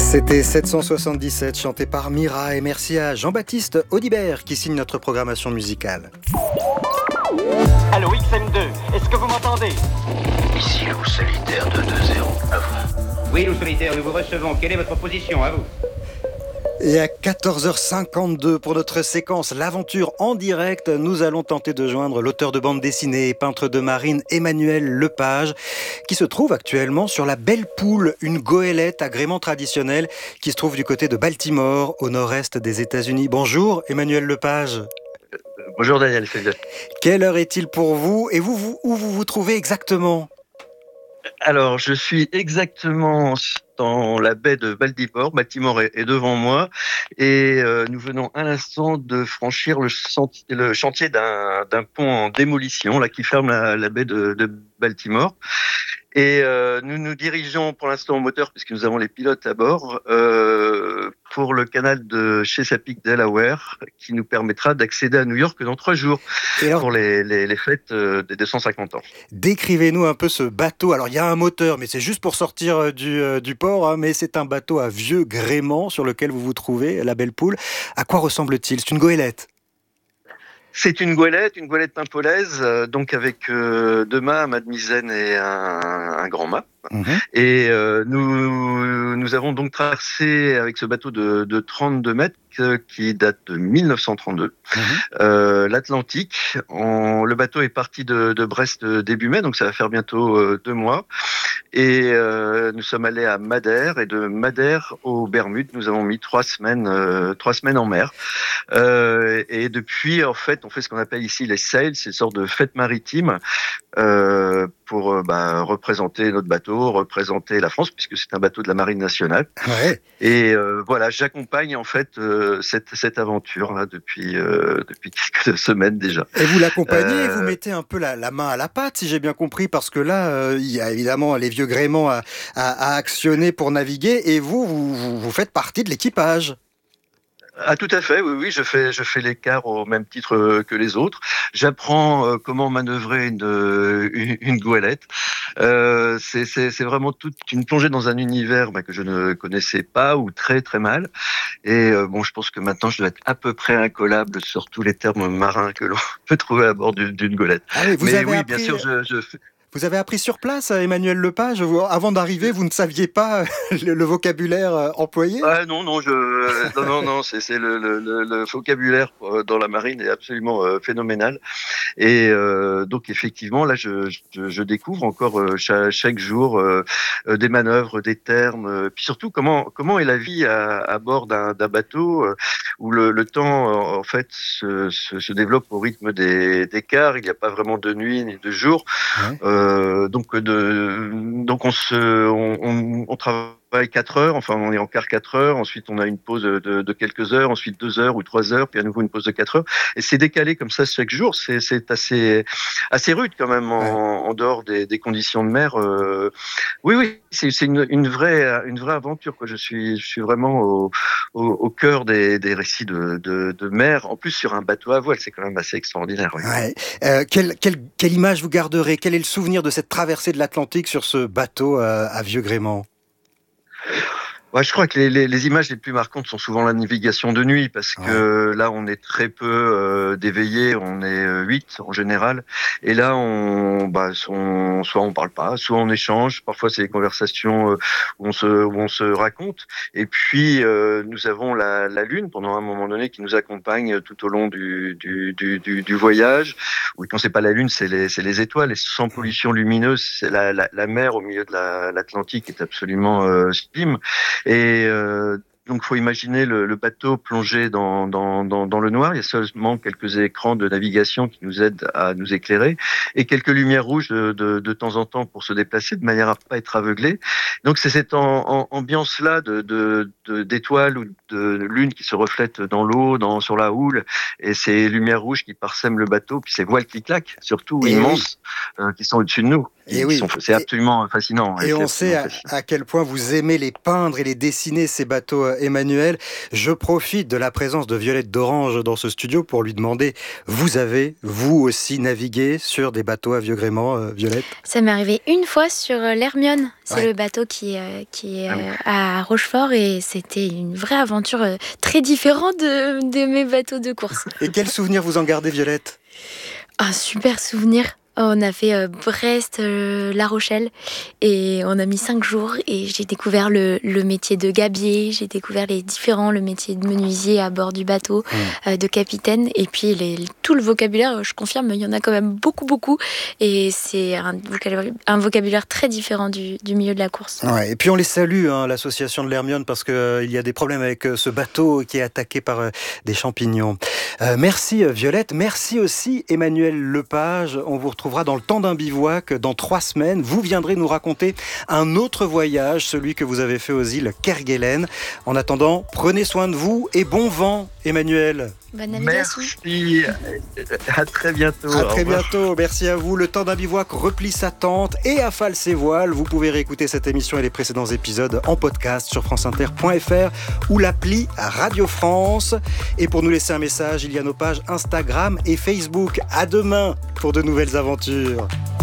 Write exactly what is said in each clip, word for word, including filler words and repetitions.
C'était sept cent soixante-dix-sept, chanté par Mira, et merci à Jean-Baptiste Audibert qui signe notre programmation musicale. Allô, X M deux, est-ce que vous m'entendez? Ici Loup Solitaire deux deux zéro, à vous. Oui, Loup Solitaire, nous vous recevons. Quelle est votre position, à vous? Et à quatorze heures cinquante-deux, pour notre séquence L'aventure en direct, nous allons tenter de joindre l'auteur de bande dessinée et peintre de marine Emmanuel Lepage, qui se trouve actuellement sur la Belle Poule, une goélette agrément traditionnelle qui se trouve du côté de Baltimore, au nord-est des États-Unis. Bonjour Emmanuel Lepage. Bonjour Daniel, c'est bien. Quelle heure est-il pour vous et vous, vous, où vous vous trouvez exactement? Alors, je suis exactement dans la baie de Baltimore. Baltimore est, est devant moi et euh, nous venons à l'instant de franchir le, senti- le chantier d'un, d'un pont en démolition là qui ferme la, la baie de, de Baltimore. Et euh, nous nous dirigeons pour l'instant au moteur, puisque nous avons les pilotes à bord, euh, pour le canal de Chesapeake, Delaware, qui nous permettra d'accéder à New York dans trois jours Et alors, pour les, les, les fêtes euh, des deux cent cinquante ans. décrivez-nous un peu ce bateau. Alors, il y a un moteur, mais c'est juste pour sortir euh, du, euh, du port, hein, mais c'est un bateau à vieux gréement sur lequel vous vous trouvez, la Belle Poule. À quoi ressemble-t-il? C'est une goélette. C'est une goélette, une goélette pimpolaise, euh, donc avec euh, deux mâts, un mât de misaine et un, un grand mât. Mhm. Et euh, nous, nous avons donc traversé avec ce bateau de, de trente-deux mètres euh, qui date de mille neuf cent trente-deux Mhm. euh, l'Atlantique. On- le bateau est parti de, de Brest début mai, donc ça va faire bientôt euh, deux mois. Et euh, nous sommes allés à Madère, et de Madère aux Bermudes, nous avons mis trois semaines, euh, trois semaines en mer. Euh, et depuis, en fait, on fait ce qu'on appelle ici les sails, c'est une sorte de fête maritime euh, pour euh, bah, représenter notre bateau, représenter la France, puisque c'est un bateau de la Marine nationale. Ouais. Et euh, voilà, j'accompagne en fait euh, cette, cette aventure là depuis euh, depuis quelques semaines déjà. Et vous l'accompagnez et vous Euh, mettez un peu la, la main à la pâte, si j'ai bien compris, parce que là, euh, il y a évidemment les vieux gréements à, à, à actionner pour naviguer, et vous, vous, vous, vous faites partie de l'équipage. Ah tout à fait, oui, oui, je fais, je fais l'écart au même titre euh, que les autres. J'apprends euh, comment manœuvrer une, euh, une, une goélette. Euh, c'est, c'est, c'est vraiment toute une plongée dans un univers bah, que je ne connaissais pas ou très très mal. Et euh, bon, je pense que maintenant je dois être à peu près incollable sur tous les termes marins que l'on peut trouver à bord d'une, d'une goélette. Ah oui, vous Mais avez oui, bien appris, sûr, je, je fais. vous avez appris sur place, Emmanuel Lepage. Vous- avant d'arriver, vous ne saviez pas le, le vocabulaire euh, employé? Ah non, non, je, non, non, non, c'est, c'est le, le, le, le vocabulaire euh, dans la marine est absolument euh, phénoménal. Et euh, donc effectivement, là, je, je, je découvre encore euh, chaque, chaque jour euh, euh, des manœuvres, des termes, euh, puis surtout comment comment est la vie à, à bord d'un, d'un bateau euh, où le, le temps euh, en fait se, se, se développe au rythme des, des quarts. Il n'y a pas vraiment de nuit ni de jour. Ouais. Euh, donc de donc on se on, on, on travaille quatre heures, enfin on est en quart quatre heures, ensuite on a une pause de, de quelques heures, ensuite deux heures ou trois heures, puis à nouveau une pause de quatre heures, et c'est décalé comme ça chaque jour. C'est, c'est assez assez rude quand même en, Ouais. en dehors des, des conditions de mer. Euh, oui oui, c'est, c'est une, une vraie une vraie aventure quoi. Je suis je suis vraiment au, au, au cœur des, des récits de, de, de mer, en plus sur un bateau à voile, c'est quand même assez extraordinaire. Oui. Ouais. Euh, quelle, quelle, quelle image vous garderez? Quel est le souvenir de cette traversée de l'Atlantique sur ce bateau euh, à vieux gréement? Ouais, je crois que les, les, les images les plus marquantes sont souvent la navigation de nuit, parce Ouais. que là on est très peu euh, d'éveillés, on est euh, huit en général, et là on, bah, on, soit on parle pas, soit on échange. Parfois c'est des conversations euh, où on se où on se raconte. Et puis euh, nous avons la, la lune pendant un moment donné qui nous accompagne tout au long du du du, du, du voyage. Oui, quand c'est pas la lune, c'est les c'est les étoiles, et sans pollution lumineuse, c'est la, la la mer au milieu de la, l'Atlantique est absolument euh, sublime. Et euh, donc, faut imaginer le, le bateau plongé dans, dans, dans, dans le noir. Il y a seulement quelques écrans de navigation qui nous aident à nous éclairer, et quelques lumières rouges de, de, de temps en temps pour se déplacer, de manière à pas être aveuglé. Donc, c'est cette en, en, ambiance-là de, de, de, d'étoiles ou de lune qui se reflètent dans l'eau, dans, sur la houle, et ces lumières rouges qui parsèment le bateau, puis ces voiles qui claquent, surtout Et oui. immenses, euh, qui sont au-dessus de nous. Et oui. Sont, c'est absolument et, fascinant. Et, et on sait à, à quel point vous aimez les peindre et les dessiner, ces bateaux, Emmanuel. Je profite de la présence de Violette d'Orange dans ce studio pour lui demander, vous avez, vous aussi, navigué sur des bateaux à vieux gréement, euh, Violette? Ça m'est arrivé une fois sur l'Hermione. C'est ouais. le bateau qui, euh, qui est euh, à Rochefort et c'était une vraie aventure euh, très différente de, de mes bateaux de course. Et quel souvenir vous en gardez, Violette? Un super souvenir. On a fait euh, Brest, euh, La Rochelle et on a mis cinq jours et j'ai découvert le, le métier de gabier, j'ai découvert les différents, le métier de menuisier à bord du bateau, mmh. euh, de capitaine et puis les, tout le vocabulaire, je confirme, il y en a quand même beaucoup beaucoup et c'est un vocabulaire, un vocabulaire très différent du, du milieu de la course. Ouais, et puis on les salue, hein, l'association de l'Hermione, parce qu'il euh, y a des problèmes avec euh, ce bateau qui est attaqué par euh, des champignons. Euh, merci Violette, merci aussi Emmanuel Lepage, on vous retrouve dans le temps d'un bivouac dans trois semaines. Vous viendrez nous raconter un autre voyage, celui que vous avez fait aux îles Kerguelen. En attendant, prenez soin de vous et bon vent, Emmanuel. Bonne navigation. Merci. À très bientôt. À très bientôt. Merci à vous. Le temps d'un bivouac replie sa tente et affale ses voiles. Vous pouvez réécouter cette émission et les précédents épisodes en podcast sur franceinter point f r ou l'appli Radio France. Et pour nous laisser un message, il y a nos pages Instagram et Facebook. À demain pour de nouvelles aventures.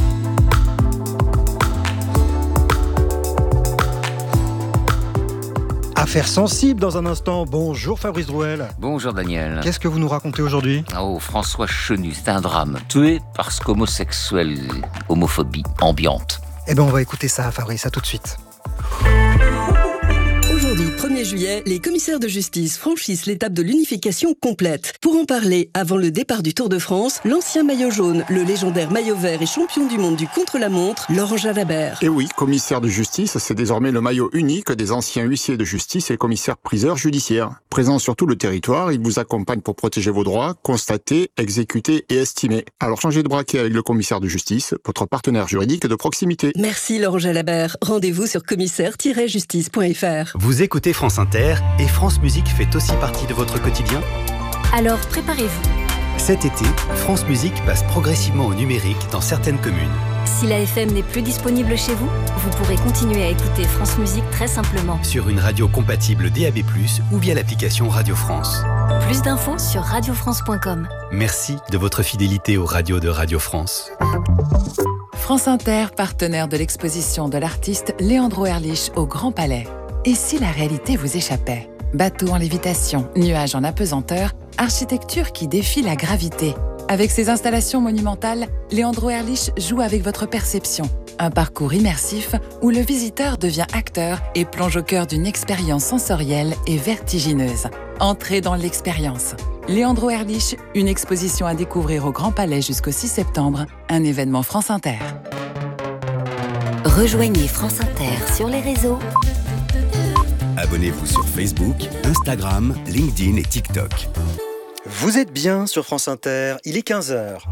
Affaires sensibles dans un instant. Bonjour Fabrice Drouel. Bonjour Daniel. Qu'est-ce que vous nous racontez aujourd'hui? Oh, François Chenu, c'est un drame. Tué parce qu'homosexuel, homophobie ambiante. Eh bien, on va écouter ça, Fabrice. À tout de suite. Aujourd'hui, premier juillet, les commissaires de justice franchissent l'étape de l'unification complète. Pour en parler, avant le départ du Tour de France, l'ancien maillot jaune, le légendaire maillot vert et champion du monde du contre-la-montre, Laurent Jalabert. Et oui, commissaire de justice, c'est désormais le maillot unique des anciens huissiers de justice et commissaires-priseurs judiciaires. Présent sur tout le territoire, il vous accompagne pour protéger vos droits, constater, exécuter et estimer. Alors changez de braquet avec le commissaire de justice, votre partenaire juridique de proximité. Merci Laurent Jalabert. Rendez-vous sur commissaire tiret justice point f r. Vous écoutez France Inter et France Musique fait aussi partie de votre quotidien? Alors préparez-vous. Cet été, France Musique passe progressivement au numérique dans certaines communes. Si la F M n'est plus disponible chez vous, vous pourrez continuer à écouter France Musique très simplement. Sur une radio compatible D A B plus, ou via l'application Radio France. Plus d'infos sur radio france point com. Merci de votre fidélité aux radios de Radio France. France Inter, partenaire de l'exposition de l'artiste Leandro Erlich au Grand Palais. Et si la réalité vous échappait? Bateau en lévitation, nuages en apesanteur, architecture qui défie la gravité. Avec ses installations monumentales, Leandro Erlich joue avec votre perception. Un parcours immersif où le visiteur devient acteur et plonge au cœur d'une expérience sensorielle et vertigineuse. Entrez dans l'expérience. Leandro Erlich, une exposition à découvrir au Grand Palais jusqu'au six septembre, un événement France Inter. Rejoignez France Inter sur les réseaux. Abonnez-vous sur Facebook, Instagram, LinkedIn et TikTok. Vous êtes bien sur France Inter, il est quinze heures.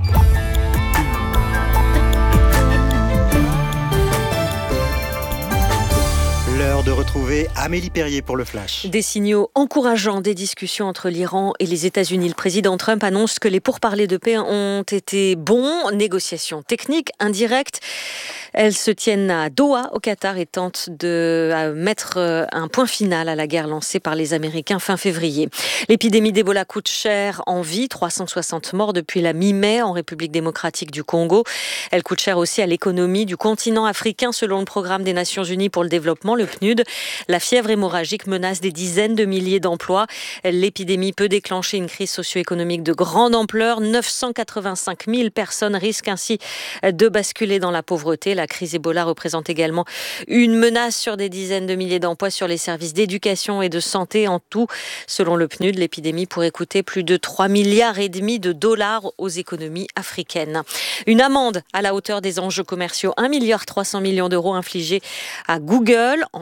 L'heure de retrouver Amélie Perrier pour le Flash. Des signaux encourageants des discussions entre l'Iran et les États-Unis. Le président Trump annonce que les pourparlers de paix ont été bons. Négociations techniques, indirectes. Elles se tiennent à Doha, au Qatar, et tentent de mettre un point final à la guerre lancée par les Américains fin février. L'épidémie d'Ebola coûte cher en vie, trois cent soixante morts depuis la mi-mai en République démocratique du Congo. Elle coûte cher aussi à l'économie du continent africain, selon le programme des Nations Unies pour le développement, le P N U D. La fièvre hémorragique menace des dizaines de milliers d'emplois. L'épidémie peut déclencher une crise socio-économique de grande ampleur. neuf cent quatre-vingt-cinq mille personnes risquent ainsi de basculer dans la pauvreté. La crise Ebola représente également une menace sur des dizaines de milliers d'emplois sur les services d'éducation et de santé. En tout, selon le P N U D, l'épidémie pourrait coûter plus de trois milliards et demi de dollars aux économies africaines. Une amende à la hauteur des enjeux commerciaux, un milliard trois cents millions d'euros infligée à Google en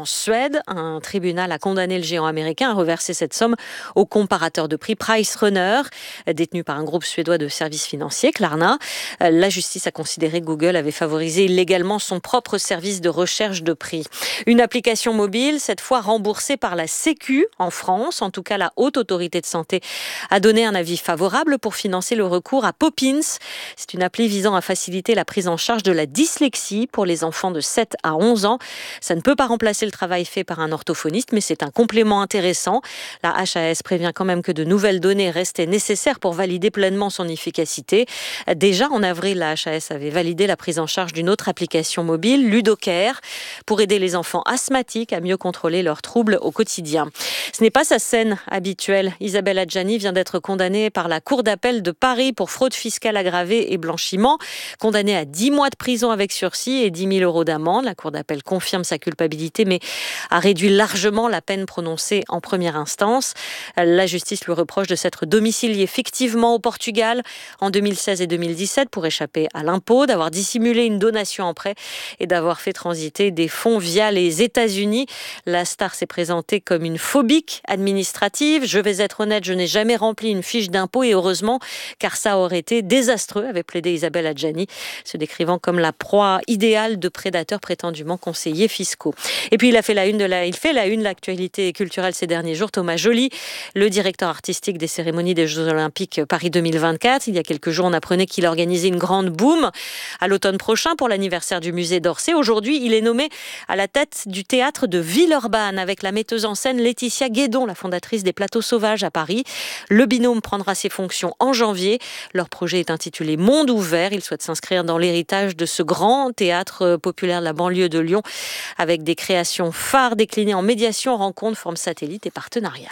en Suède. Un tribunal a condamné le géant américain à reverser cette somme au comparateur de prix PriceRunner, détenu par un groupe suédois de services financiers, Klarna. La justice a considéré que Google avait favorisé illégalement son propre service de recherche de prix. Une application mobile, cette fois remboursée par la Sécu en France. En tout cas, la Haute Autorité de Santé a donné un avis favorable pour financer le recours à Poppins. C'est une appli visant à faciliter la prise en charge de la dyslexie pour les enfants de sept à onze ans. Ça ne peut pas remplacer le travail fait par un orthophoniste, mais c'est un complément intéressant. La H A S prévient quand même que de nouvelles données restaient nécessaires pour valider pleinement son efficacité. Déjà, en avril, la H A S avait validé la prise en charge d'une autre application mobile, Ludocare, pour aider les enfants asthmatiques à mieux contrôler leurs troubles au quotidien. Ce n'est pas sa scène habituelle. Isabelle Adjani vient d'être condamnée par la Cour d'appel de Paris pour fraude fiscale aggravée et blanchiment. Condamnée à dix mois de prison avec sursis et dix mille euros d'amende. La Cour d'appel confirme sa culpabilité, mais a réduit largement la peine prononcée en première instance. La justice lui reproche de s'être domicilié fictivement au Portugal en deux mille seize et deux mille dix-sept pour échapper à l'impôt, d'avoir dissimulé une donation en prêt et d'avoir fait transiter des fonds via les États-Unis. La star s'est présentée comme une phobique administrative. Je vais être honnête, je n'ai jamais rempli une fiche d'impôt et heureusement, car ça aurait été désastreux, avait plaidé Isabelle Adjani, se décrivant comme la proie idéale de prédateurs prétendument conseillers fiscaux. Et puis il a fait la une de la, il fait la une de l'actualité culturelle ces derniers jours. Thomas Joly, le directeur artistique des cérémonies des Jeux Olympiques Paris deux mille vingt-quatre. Il y a quelques jours, on apprenait qu'il organisait une grande boum à l'automne prochain pour l'anniversaire du musée d'Orsay. Aujourd'hui, il est nommé à la tête du théâtre de Villeurbanne avec la metteuse en scène Laetitia Guédon, la fondatrice des Plateaux Sauvages à Paris. Le binôme prendra ses fonctions en janvier. Leur projet est intitulé Monde ouvert. Il souhaite s'inscrire dans l'héritage de ce grand théâtre populaire de la banlieue de Lyon avec des créations phares déclinées en médiation, rencontres, formes satellites et partenariats.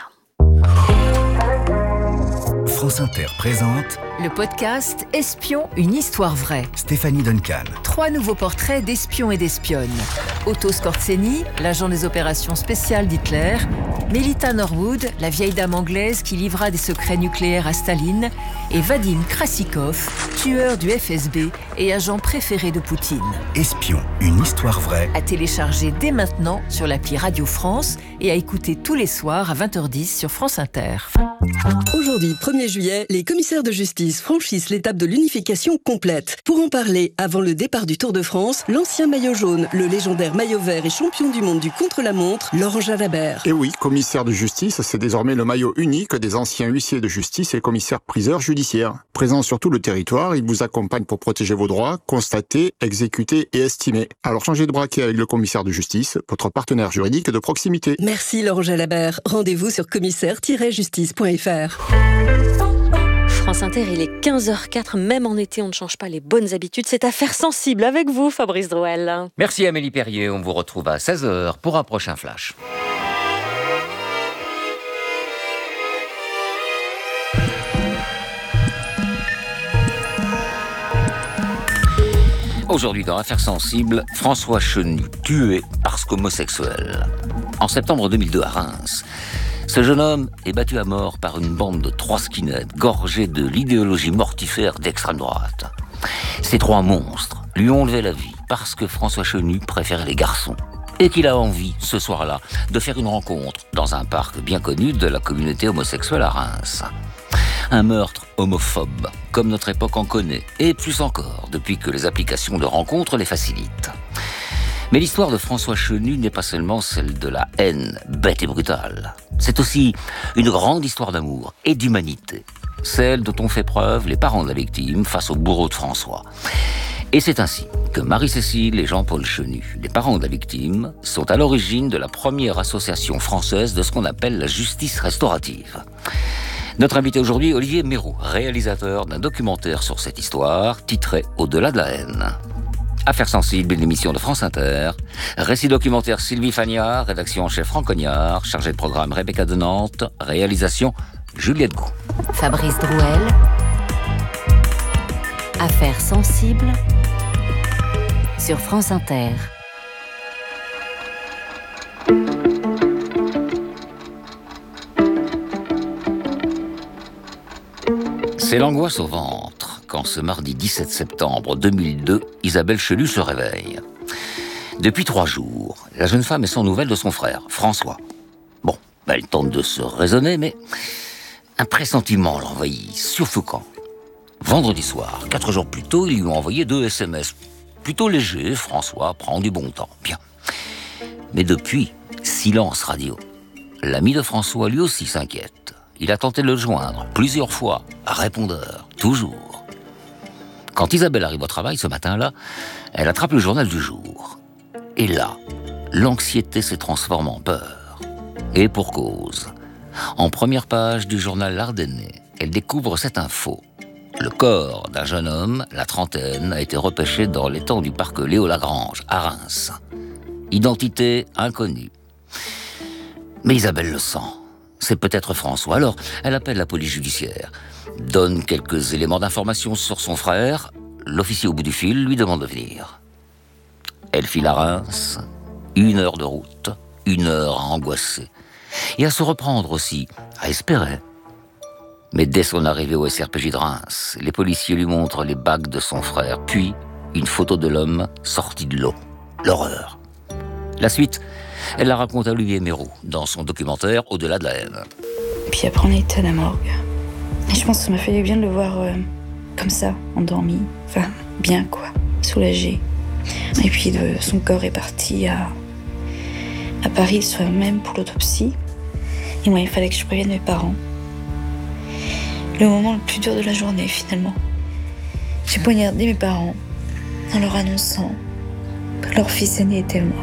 France Inter présente le podcast Espion, une histoire vraie. Stéphanie Duncan. Trois nouveaux portraits d'espions et d'espionnes. Otto Skorzeny, l'agent des opérations spéciales d'Hitler. Melita Norwood, la vieille dame anglaise qui livra des secrets nucléaires à Staline. Et Vadim Krasikov, tueur du F S B et agent préféré de Poutine. Espion, une histoire vraie. À télécharger dès maintenant sur l'appli Radio France et à écouter tous les soirs à vingt heures dix sur France Inter. Aujourd'hui, premier juillet, les commissaires de justice franchissent l'étape de l'unification complète. Pour en parler, avant le départ du Tour de France, l'ancien maillot jaune, le légendaire maillot vert et champion du monde du contre-la-montre, Laurent Jalabert. Et oui, commissaire de justice, c'est désormais le maillot unique des anciens huissiers de justice et commissaires-priseurs judiciaires. Présent sur tout le territoire, il vous accompagne pour protéger vos droits, constater, exécuter et estimer. Alors changez de braquet avec le commissaire de justice, votre partenaire juridique de proximité. Merci Laurent Jalabert. Rendez-vous sur commissaire tiret justice point f r. France Inter, il est quinze heures quatre, même en été, on ne change pas les bonnes habitudes. C'est Affaires sensibles avec vous, Fabrice Drouel. Merci Amélie Perrier, on vous retrouve à seize heures pour un prochain flash. Aujourd'hui dans Affaires sensibles, François Chenu, tué parce qu'homosexuel. En septembre deux mille deux à Reims, ce jeune homme est battu à mort par une bande de trois skinheads gorgés de l'idéologie mortifère d'extrême droite. Ces trois monstres lui ont enlevé la vie parce que François Chenu préférait les garçons et qu'il a envie, ce soir-là, de faire une rencontre dans un parc bien connu de la communauté homosexuelle à Reims. Un meurtre homophobe, comme notre époque en connaît, et plus encore depuis que les applications de rencontres les facilitent. Mais l'histoire de François Chenu n'est pas seulement celle de la haine bête et brutale. C'est aussi une grande histoire d'amour et d'humanité. Celle dont ont fait preuve les parents de la victime face au bourreau de François. Et c'est ainsi que Marie-Cécile et Jean-Paul Chenu, les parents de la victime, sont à l'origine de la première association française de ce qu'on appelle la justice restaurative. Notre invité aujourd'hui, Olivier Méraud, réalisateur d'un documentaire sur cette histoire, titré « Au-delà de la haine ». Affaires sensibles, une émission de France Inter. Récit documentaire Sylvie Fagnard, rédaction en chef Franck Cognard, chargé de programme Rebecca de Nantes, réalisation Juliette Gou. Fabrice Drouel. Affaires sensibles sur France Inter. C'est l'angoisse au ventre quand ce mardi dix-sept septembre deux mille deux, Isabelle Chenu se réveille. Depuis trois jours, la jeune femme est sans nouvelles de son frère, François. Bon, ben, elle tente de se raisonner, mais un pressentiment l'envahit, suffocant. Vendredi soir, quatre jours plus tôt, ils lui ont envoyé deux S M S. Plutôt légers, François prend du bon temps. Bien. Mais depuis, silence radio. L'ami de François, lui aussi, s'inquiète. Il a tenté de le joindre, plusieurs fois, à répondeur, toujours. Quand Isabelle arrive au travail ce matin-là, elle attrape le journal du jour. Et là, l'anxiété se transforme en peur. Et pour cause. En première page du journal L'Ardennais, elle découvre cette info. Le corps d'un jeune homme, la trentaine, a été repêché dans l'étang du parc Léo-Lagrange, à Reims. Identité inconnue. Mais Isabelle le sent. C'est peut-être François. Alors, elle appelle la police judiciaire, donne quelques éléments d'information sur son frère. L'officier au bout du fil lui demande de venir. Elle file à Reims, une heure de route, une heure à angoisser. Et à se reprendre aussi, à espérer. Mais dès son arrivée au S R P J de Reims, les policiers lui montrent les bagues de son frère, puis une photo de l'homme sorti de l'eau. L'horreur. La suite, elle la raconte à Olivier Mérou dans son documentaire Au-delà de la haine. Puis après, on était à la morgue. Et je pense que ça m'a fait du bien de le voir euh, comme ça, endormi. Enfin, bien quoi, soulagé. Et puis de, son corps est parti à, à Paris le soir même pour l'autopsie. Et moi, il fallait que je prévienne mes parents. Le moment le plus dur de la journée, finalement. J'ai poignardé mes parents en leur annonçant que leur fils aîné était mort.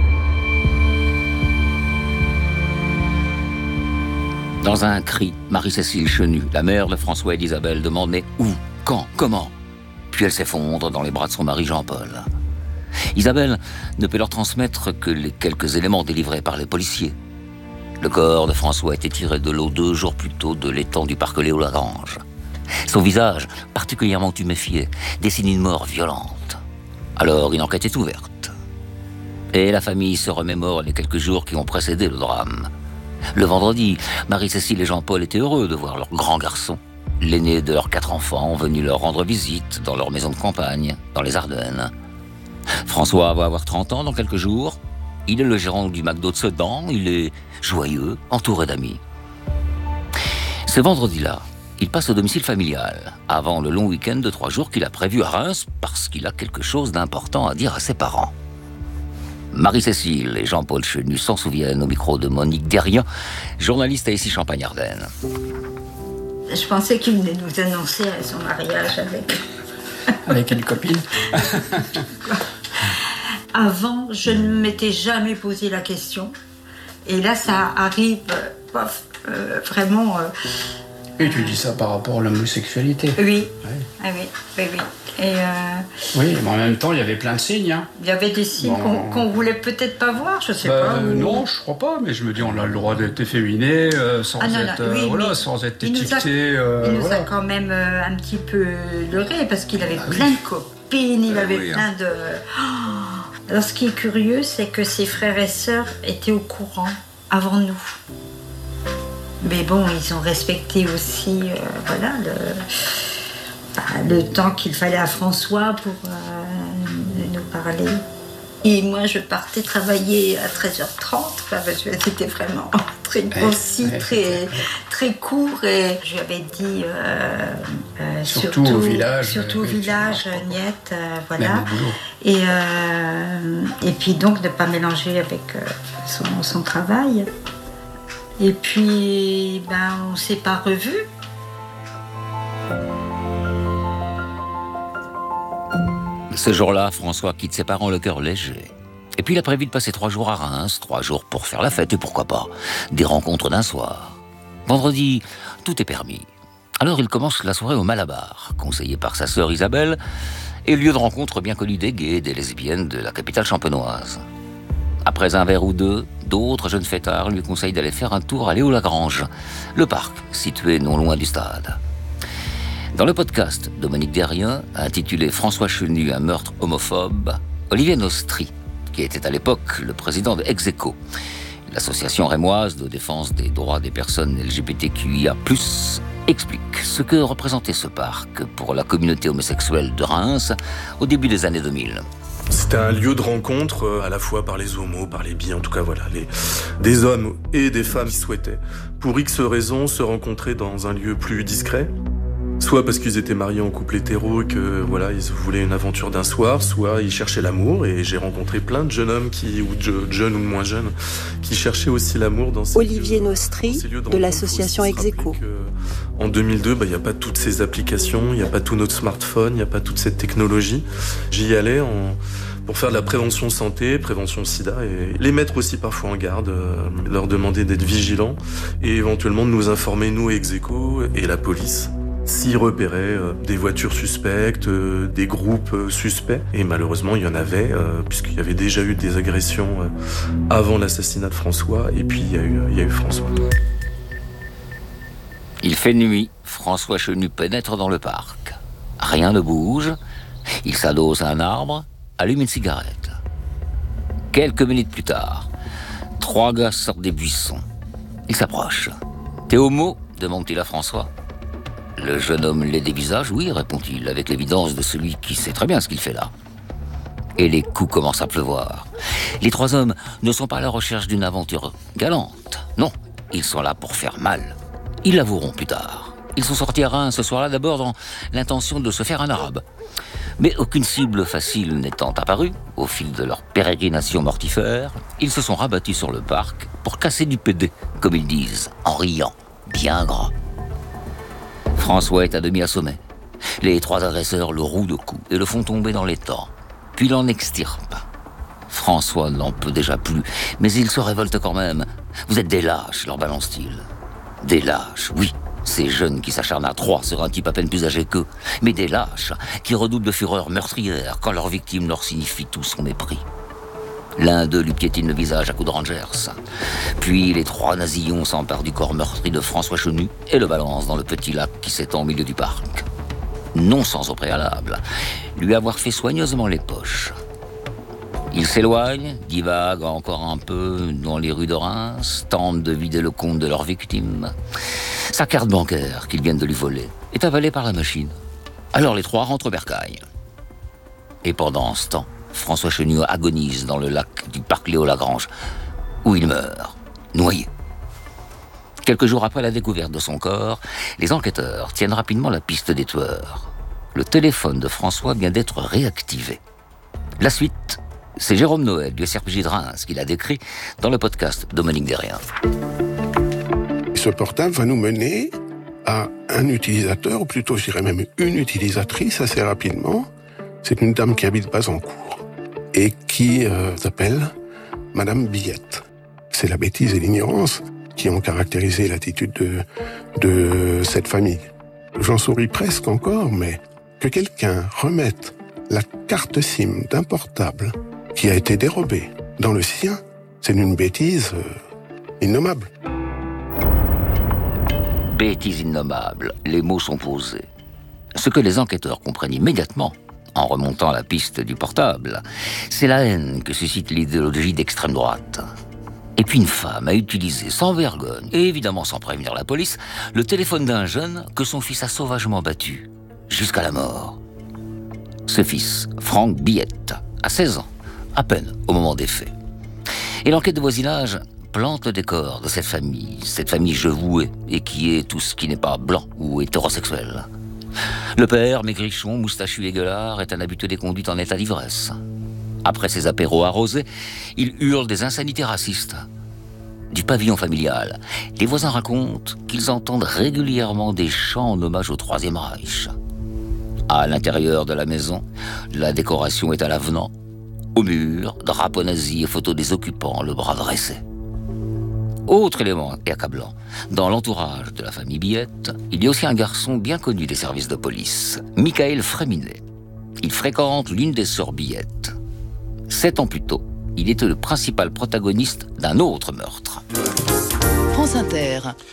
Dans un cri, Marie-Cécile Chenu, la mère de François et d'Isabelle, demande mais où, quand, comment. Puis elle s'effondre dans les bras de son mari Jean-Paul. Isabelle ne peut leur transmettre que les quelques éléments délivrés par les policiers. Le corps de François a été tiré de l'eau deux jours plus tôt de l'étang du parc Léo-Lagrange. Son visage, particulièrement tuméfié, dessine une mort violente. Alors une enquête est ouverte. Et la famille se remémore les quelques jours qui ont précédé le drame. Le vendredi, Marie-Cécile et Jean-Paul étaient heureux de voir leur grand garçon, l'aîné de leurs quatre enfants, venu leur rendre visite dans leur maison de campagne, dans les Ardennes. François va avoir trente ans dans quelques jours. Il est le gérant du McDo de Sedan, il est joyeux, entouré d'amis. Ce vendredi-là, il passe au domicile familial, avant le long week-end de trois jours qu'il a prévu à Reims, parce qu'il a quelque chose d'important à dire à ses parents. Marie-Cécile et Jean-Paul Chenu s'en souviennent au micro de Monique Derrien, journaliste à Issy Champagne-Ardenne. Je pensais qu'il venait nous annoncer son mariage avec... avec une copine. Avant, je ne m'étais jamais posé la question. Et là, ça arrive, pof, euh, vraiment... Euh... Et tu dis ça par rapport à l'homosexualité. Oui, ouais. ah, oui, oui, oui. Et euh... oui, mais en même temps, il y avait plein de signes. Hein. Il y avait des signes bon... qu'on qu'on voulait peut-être pas voir, je sais bah, pas. Ou... Non, je crois pas, mais je me dis, on a le droit d'être efféminé euh, sans, ah, non, non, être, oui, euh, voilà, oui. sans être il étiqueté. Nous a, euh, il nous voilà. a quand même euh, un petit peu leurré, parce qu'il avait ah, plein oui. de copines, il ah, avait oui, plein hein. de... Oh. Alors, ce qui est curieux, c'est que ses frères et sœurs étaient au courant avant nous. Mais bon, ils ont respecté aussi euh, voilà, le, bah, le temps qu'il fallait à François pour euh, nous parler. Et moi, je partais travailler à treize heures trente, parce que c'était vraiment très concis, ouais, très, très court. Et je lui avais dit, euh, euh, surtout, surtout au village, surtout au village, Niette, euh, voilà. Et, euh, et puis donc, de ne pas mélanger avec euh, son, son travail. Et puis, ben, on ne s'est pas revus. Ce jour-là, François quitte ses parents le cœur léger. Et puis il a prévu de passer trois jours à Reims, trois jours pour faire la fête et pourquoi pas, des rencontres d'un soir. Vendredi, tout est permis. Alors il commence la soirée au Malabar, conseillé par sa sœur Isabelle, et lieu de rencontre bien connu des gays et des lesbiennes de la capitale champenoise. Après un verre ou deux, d'autres jeunes fêtards lui conseillent d'aller faire un tour à Léo-Lagrange, le parc situé non loin du stade. Dans le podcast de Monique Derrien, intitulé « François Chenu, un meurtre homophobe », Olivier Nostri, qui était à l'époque le président de Execo, l'association rémoise de défense des droits des personnes L G B T Q I A plus, explique ce que représentait ce parc pour la communauté homosexuelle de Reims au début des années deux mille. C'était un lieu de rencontre, euh, à la fois par les homos, par les bi, en tout cas voilà, les, des hommes et des femmes qui souhaitaient, pour X raisons, se rencontrer dans un lieu plus discret. Soit parce qu'ils étaient mariés en couple hétéro et que voilà, ils voulaient une aventure d'un soir, soit ils cherchaient l'amour. Et j'ai rencontré plein de jeunes hommes qui, ou de jeunes ou de moins jeunes, qui cherchaient aussi l'amour dans ces Olivier lieux, Nostri dans ces lieux de de l'association rencontre. Execo. En deux mille deux, bah, il n'y a pas toutes ces applications, il n'y a pas tout notre smartphone, il n'y a pas toute cette technologie. J'y allais en, pour faire de la prévention santé, prévention sida, et les mettre aussi parfois en garde, euh, leur demander d'être vigilants et éventuellement de nous informer, nous, Execo et la police, s'ils repéraient euh, des voitures suspectes, euh, des groupes euh, suspects. Et malheureusement, il y en avait, euh, puisqu'il y avait déjà eu des agressions euh, avant l'assassinat de François, et puis il y a eu, il y a eu François. Il fait nuit, François Chenu pénètre dans le parc. Rien ne bouge, il s'adosse à un arbre, allume une cigarette. Quelques minutes plus tard, trois gars sortent des buissons. Ils s'approchent. « T'es homo ?» demande-t-il à François. Le jeune homme les dévisage. « Oui », répond-il, avec l'évidence de celui qui sait très bien ce qu'il fait là. Et les coups commencent à pleuvoir. Les trois hommes ne sont pas à la recherche d'une aventure galante. Non, ils sont là pour faire mal. Ils l'avoueront plus tard. Ils sont sortis à Reims ce soir-là d'abord dans l'intention de se faire un arabe. Mais aucune cible facile n'étant apparue, au fil de leur pérégrination mortifère, ils se sont rabattus sur le parc pour casser du pédé, comme ils disent, en riant, bien gras. François est à demi assommé. Les trois agresseurs le rouent de coups et le font tomber dans l'étang, puis l'en extirpent. François n'en peut déjà plus, mais il se révolte quand même. « Vous êtes des lâches », leur balance-t-il. Des lâches, oui, ces jeunes qui s'acharnent à trois sur un type à peine plus âgé qu'eux, mais des lâches qui redoublent de fureur meurtrière quand leur victime leur signifie tout son mépris. L'un d'eux lui piétine le visage à coups de Rangers. Puis les trois nasillons s'emparent du corps meurtri de François Chenu et le balancent dans le petit lac qui s'étend au milieu du parc. Non sans au préalable, lui avoir fait soigneusement les poches. Ils s'éloignent, divaguent encore un peu dans les rues de Reims, tentent de vider le compte de leur victime. Sa carte bancaire qu'ils viennent de lui voler est avalée par la machine. Alors les trois rentrent au bercail. Et pendant ce temps, François Chenu agonise dans le lac du parc Léo-Lagrange, où il meurt, noyé. Quelques jours après la découverte de son corps, les enquêteurs tiennent rapidement la piste des tueurs. Le téléphone de François vient d'être réactivé. La suite, c'est Jérôme Noël du S R P J de Reims qui l'a décrit dans le podcast Dominique Derrien. Ce portable va nous mener à un utilisateur, ou plutôt je dirais même une utilisatrice assez rapidement. C'est une dame qui habite Bazancourt et qui euh, s'appelle Madame Billette. C'est la bêtise et l'ignorance qui ont caractérisé l'attitude de, de cette famille. J'en souris presque encore, mais que quelqu'un remette la carte SIM d'un portable qui a été dérobé dans le sien, c'est une bêtise euh, innommable. Bêtise innommable, les mots sont posés. Ce que les enquêteurs comprennent immédiatement, en remontant la piste du portable, c'est la haine que suscite l'idéologie d'extrême droite. Et puis une femme a utilisé sans vergogne, et évidemment sans prévenir la police, le téléphone d'un jeune que son fils a sauvagement battu, jusqu'à la mort. Ce fils, Franck Billette, a seize ans, à peine au moment des faits. Et l'enquête de voisinage plante le décor de cette famille, cette famille jevouée, et qui est tout ce qui n'est pas blanc ou hétérosexuel. Le père, maigrichon, moustachu et gueulard, est un habitué des conduites en état d'ivresse. Après ses apéros arrosés, il hurle des insanités racistes. Du pavillon familial, les voisins racontent qu'ils entendent régulièrement des chants en hommage au Troisième Reich. À l'intérieur de la maison, la décoration est à l'avenant. Au mur, drapeau nazi et photos des occupants, le bras dressé. Autre élément accablant, dans l'entourage de la famille Billette, il y a aussi un garçon bien connu des services de police, Michael Fréminet. Il fréquente l'une des sœurs Billette. Sept ans plus tôt, il était le principal protagoniste d'un autre meurtre. France Inter.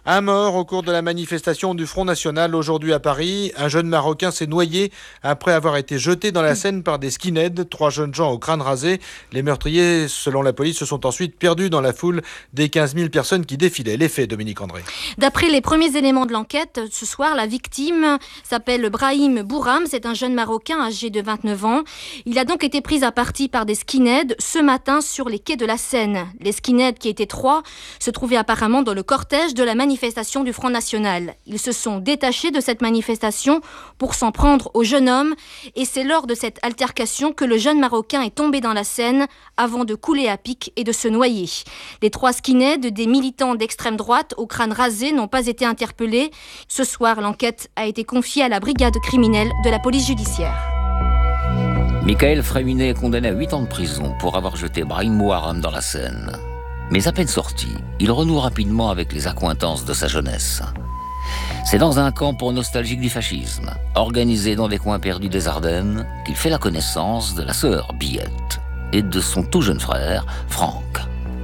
Un mort au cours de la manifestation du Front National aujourd'hui à Paris. Un jeune Marocain s'est noyé après avoir été jeté dans la Seine par des skinheads. Trois jeunes gens au crâne rasé. Les meurtriers, selon la police, se sont ensuite perdus dans la foule des quinze mille personnes qui défilaient. Les faits, Dominique André. D'après les premiers éléments de l'enquête, ce soir, la victime s'appelle Brahim Bouram. C'est un jeune Marocain âgé de vingt-neuf ans. Il a donc été pris à partie par des skinheads ce matin sur les quais de la Seine. Les skinheads, qui étaient trois, se trouvaient apparemment dans le cortège de la manifestation du Front National. Ils se sont détachés de cette manifestation pour s'en prendre au jeune homme et c'est lors de cette altercation que le jeune Marocain est tombé dans la Seine avant de couler à pic et de se noyer. Les trois skinheads, des militants d'extrême droite au crâne rasé, n'ont pas été interpellés. Ce soir, l'enquête a été confiée à la brigade criminelle de la police judiciaire. Michael Fréminet est condamné à huit ans de prison pour avoir jeté Brahim Bouram dans la Seine. Mais à peine sorti, il renoue rapidement avec les accointances de sa jeunesse. C'est dans un camp pour nostalgiques du fascisme, organisé dans des coins perdus des Ardennes, qu'il fait la connaissance de la sœur Billette et de son tout jeune frère, Franck.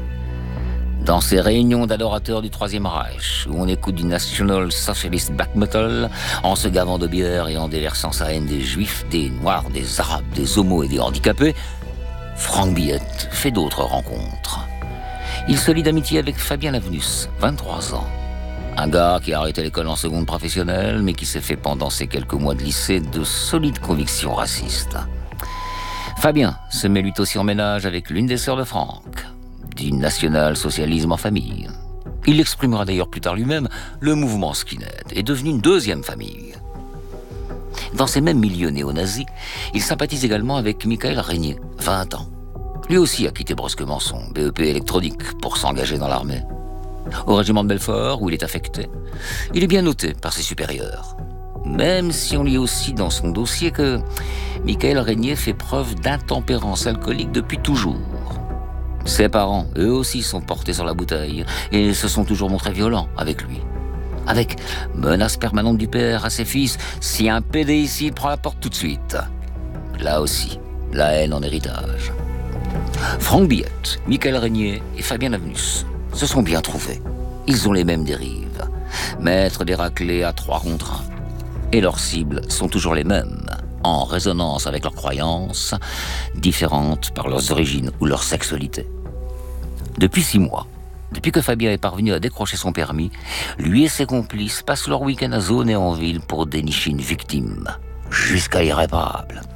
Dans ces réunions d'adorateurs du Troisième Reich, où on écoute du National Socialist Black Metal, en se gavant de bière et en déversant sa haine des Juifs, des Noirs, des Arabes, des homos et des handicapés, Franck Billette fait d'autres rencontres. Il se lie d'amitié avec Fabien Lavenus, vingt-trois ans. Un gars qui a arrêté l'école en seconde professionnelle, mais qui s'est fait pendant ces quelques mois de lycée de solides convictions racistes. Fabien se met lui aussi en ménage avec l'une des sœurs de Franck, du national-socialisme en famille. Il exprimera d'ailleurs plus tard lui-même, le mouvement skinhead est devenu une deuxième famille. Dans ces mêmes milieux néo-nazis, il sympathise également avec Michael Régnier, vingt ans. Lui aussi a quitté brusquement son B E P électronique pour s'engager dans l'armée. Au régiment de Belfort, où il est affecté, il est bien noté par ses supérieurs. Même si on lit aussi dans son dossier que Michael Régnier fait preuve d'intempérance alcoolique depuis toujours. Ses parents, eux aussi, sont portés sur la bouteille et se sont toujours montrés violents avec lui. Avec menace permanente du père à ses fils, si un P D ici prend la porte tout de suite. Là aussi, la haine en héritage. Franck Billette, Michael Régnier et Fabien Lavenus se sont bien trouvés. Ils ont les mêmes dérives. Maîtres des raclés à trois contre un. Et leurs cibles sont toujours les mêmes, en résonance avec leurs croyances, différentes par leurs origines ou leur sexualité. Depuis six mois, depuis que Fabien est parvenu à décrocher son permis, lui et ses complices passent leur week-end à zone et en ville pour dénicher une victime, jusqu'à irréparable.